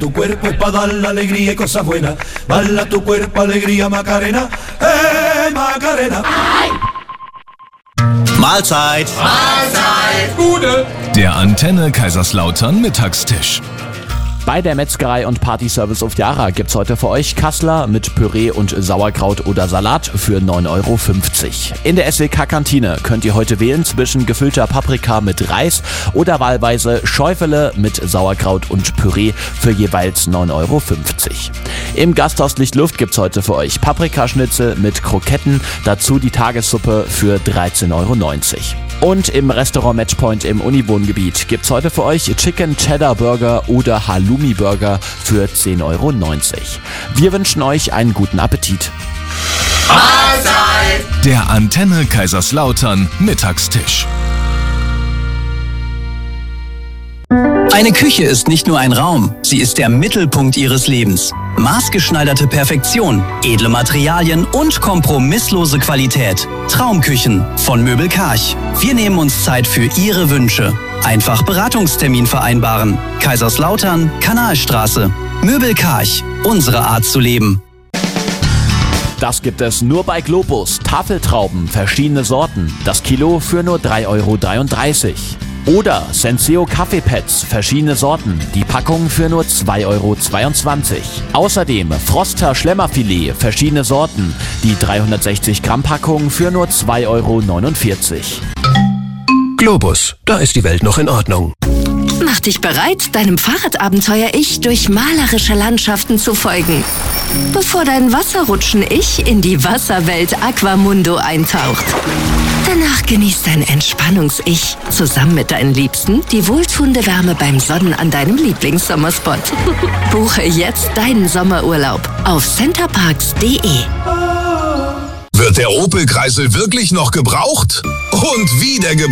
tu cuerpo es para dar la alegría y cosas buenas. Bala tu cuerpo, alegría, Macarena, Macarena. Mahlzeit! Mahlzeit! Gute! Der Antenne Kaiserslautern Mittagstisch. Bei der Metzgerei und Partyservice auf Jara gibt's heute für euch Kassler mit Püree und Sauerkraut oder Salat für 9,50 Euro. In der SWK-Kantine könnt ihr heute wählen zwischen gefüllter Paprika mit Reis oder wahlweise Schäufele mit Sauerkraut und Püree für jeweils 9,50 Euro. Im Gasthaus Lichtluft gibt's heute für euch Paprikaschnitzel mit Kroketten, dazu die Tagessuppe für 13,90 Euro. Und im Restaurant Matchpoint im Uniwohngebiet gibt's heute für euch Chicken Cheddar Burger oder Halloumi Burger für 10,90 Euro. Wir wünschen euch einen guten Appetit. Mahlzeit! Der Antenne Kaiserslautern Mittagstisch. Eine Küche ist nicht nur ein Raum, sie ist der Mittelpunkt Ihres Lebens. Maßgeschneiderte Perfektion, edle Materialien und kompromisslose Qualität. Traumküchen von Möbel Karch. Wir nehmen uns Zeit für Ihre Wünsche. Einfach Beratungstermin vereinbaren. Kaiserslautern, Kanalstraße. Möbel Karch, unsere Art zu leben. Das gibt es nur bei Globus. Tafeltrauben, verschiedene Sorten. Das Kilo für nur 3,33 Euro. Oder Senseo Kaffeepads, verschiedene Sorten, die Packung für nur 2,22 Euro. Außerdem Froster Schlemmerfilet, verschiedene Sorten, die 360 Gramm Packung für nur 2,49 Euro. Globus, da ist die Welt noch in Ordnung. Mach dich bereit, deinem Fahrradabenteuer-Ich durch malerische Landschaften zu folgen. Bevor dein Wasserrutschen-Ich in die Wasserwelt Aquamundo eintaucht. Danach genießt dein Entspannungs-Ich zusammen mit deinen Liebsten die wohltuende Wärme beim Sonnen an deinem Lieblingssommerspot. Buche jetzt deinen Sommerurlaub auf centerparks.de. Wird der Opel Kreisel wirklich noch gebraucht? Und wie der